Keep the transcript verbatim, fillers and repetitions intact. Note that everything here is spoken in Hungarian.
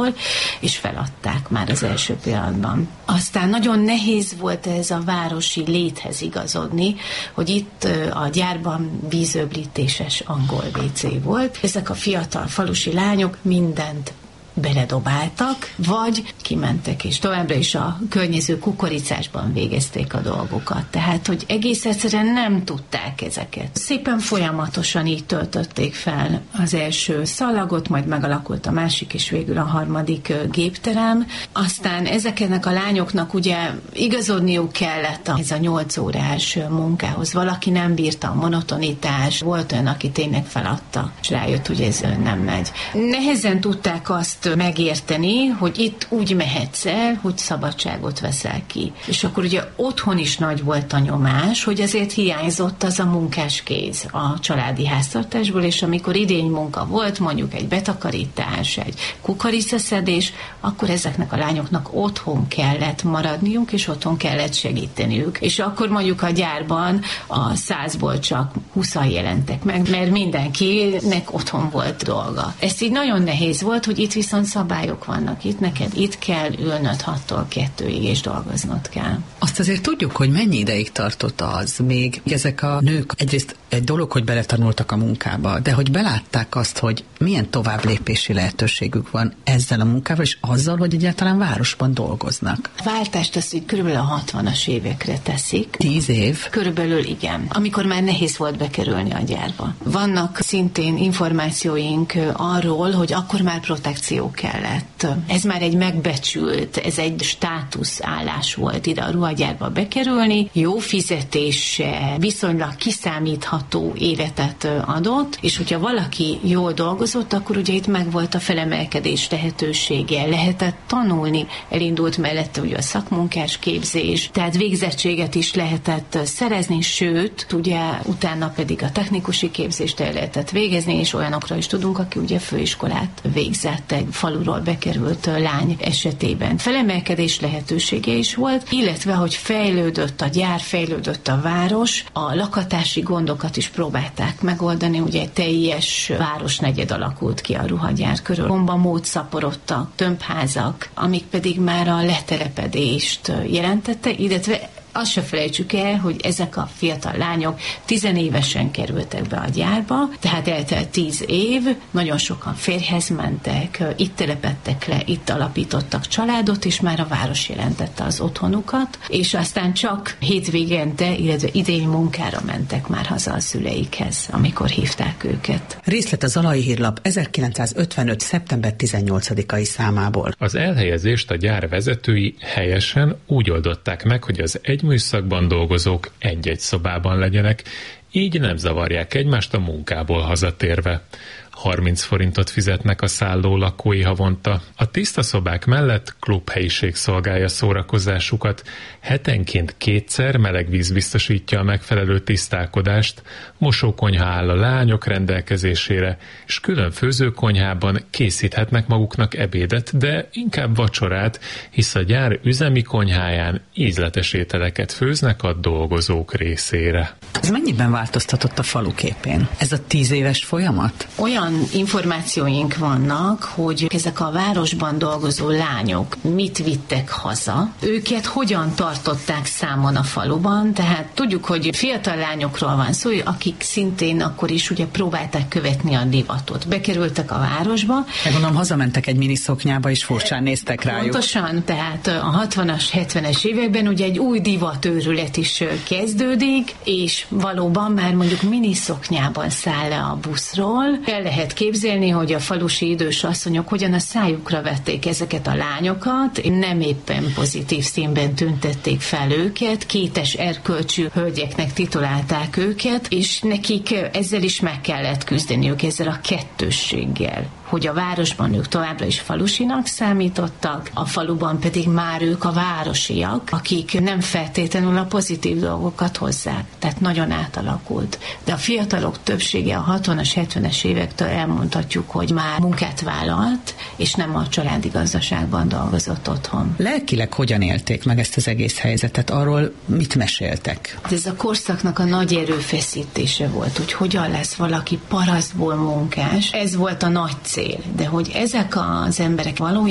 gyárból, és feladták már az első pillanatban. Aztán nagyon nehéz volt ez a városi léthez igazodni, hogy itt a gyárban vízöblítéses angol vé cé volt. Ezek a fiatal falusi lányok mindent beledobáltak, vagy kimentek, és továbbra is a környező kukoricásban végezték a dolgokat. Tehát, hogy egész egyszerűen nem tudták ezeket. Szépen folyamatosan így töltötték fel az első szalagot, majd megalakult a másik, és végül a harmadik gépterem. Aztán ezeknek a lányoknak ugye igazodniuk kellett ez a nyolc órás munkához. Valaki nem bírta a monotonitás, volt olyan, aki tényleg feladta, és rájött, hogy ez nem megy. Nehezen tudták azt megérteni, hogy itt úgy mehetsz el, hogy szabadságot veszel ki. És akkor ugye otthon is nagy volt a nyomás, hogy azért hiányzott az a munkáskéz a családi háztartásból, és amikor idény munka volt, mondjuk egy betakarítás, egy kukoricaszedés, akkor ezeknek a lányoknak otthon kellett maradniuk, és otthon kellett segíteniük. És akkor mondjuk a gyárban a százból csak húszan jelentek meg, mert mindenkinek otthon volt dolga. Ez így nagyon nehéz volt, hogy itt viszont szabályok vannak. Itt neked itt kell ülnöd hattól kettőig, és dolgoznod kell. Azt azért tudjuk, hogy mennyi ideig tartott az, még ezek a nők egyrészt egy dolog, hogy beletanultak a munkába, de hogy belátták azt, hogy milyen továbblépési lehetőségük van ezzel a munkával, és azzal, hogy egyáltalán városban dolgoznak. A váltást azt így körülbelül a hatvanas évekre teszik. Tíz év? Körülbelül igen. Amikor már nehéz volt bekerülni a gyárba. Vannak szintén információink arról, hogy akkor már protekció kellett. Ez már egy megbecsült, ez egy státuszállás volt ide a ruhagyárba bekerülni, jó fizetése, viszonylag kiszámítható életet adott, és hogyha valaki jól dolgozott, akkor ugye itt megvolt a felemelkedés lehetősége, lehetett tanulni, elindult mellette ugye a szakmunkás képzés, tehát végzettséget is lehetett szerezni, sőt, ugye utána pedig a technikusi képzést el lehetett végezni, és olyanokra is tudunk, aki ugye főiskolát végzett egy faluról bekerült lány esetében. Felemelkedés lehetősége is volt, illetve, hogy fejlődött a gyár, fejlődött a város, a lakatási gondokat is próbálták megoldani, ugye egy teljes városnegyed alakult ki a ruhagyár körül. Bombamód szaporodtak, tömbházak, amik pedig már a letelepedést jelentette, illetve azt se felejtsük el, hogy ezek a fiatal lányok tizenévesen kerültek be a gyárba, tehát eltelt tíz év, nagyon sokan férjhez mentek, itt telepedtek le, itt alapítottak családot, és már a város jelentette az otthonukat, és aztán csak hétvégente, illetve idény munkára mentek már haza a szüleikhez, amikor hívták őket. Részlet a Zalai Hírlap ezerkilencszázötvenöt. szeptember tizennyolcadikai számából. Az elhelyezést a gyár vezetői helyesen úgy oldották meg, hogy az egy műszakban dolgozók egy-egy szobában legyenek, így nem zavarják egymást a munkából hazatérve. harminc forintot fizetnek a szálló lakói havonta. A tiszta szobák mellett klubhelyiség szolgálja szórakozásukat. Hetenként kétszer meleg víz biztosítja a megfelelő tisztálkodást, mosókonyha áll a lányok rendelkezésére, és külön főzőkonyhában készíthetnek maguknak ebédet, de inkább vacsorát, hisz a gyár üzemi konyháján ízletes ételeket főznek a dolgozók részére. Ez mennyiben változtatott a falu képén? Ez a tíz éves folyamat? Olyan információink vannak, hogy ezek a városban dolgozó lányok mit vittek haza, őket hogyan tartották számon a faluban, tehát tudjuk, hogy fiatal lányokról van szó, akik szintén akkor is ugye próbálták követni a divatot. Bekerültek a városba. Gondolom, hazamentek egy miniszoknyába, és furcsán néztek rájuk. Pontosan, tehát a hatvanas, hetvenes években ugye egy új divatőrület is kezdődik, és valóban már mondjuk miniszoknyában száll le a buszról. El lehet képzelni, hogy a falusi idős asszonyok hogyan a szájukra vették ezeket a lányokat, nem éppen pozitív színben tüntették fel őket, kétes erkölcsű hölgyeknek titulálták őket, és nekik ezzel is meg kellett küzdeniük, ezzel a kettősséggel, hogy a városban ők továbbra is falusinak számítottak, a faluban pedig már ők a városiak, akik nem feltétlenül a pozitív dolgokat hozzák. Tehát nagyon átalakult. De a fiatalok többsége a hatvanas, hetvenes évektől elmondhatjuk, hogy már munkát vállalt, és nem a családi gazdaságban dolgozott otthon. Lelkileg hogyan élték meg ezt az egész helyzetet? Arról mit meséltek? Ez a korszaknak a nagy erőfeszítése volt, hogy hogyan lesz valaki parasztból munkás. Ez volt a nagy cél. De hogy ezek az emberek valójában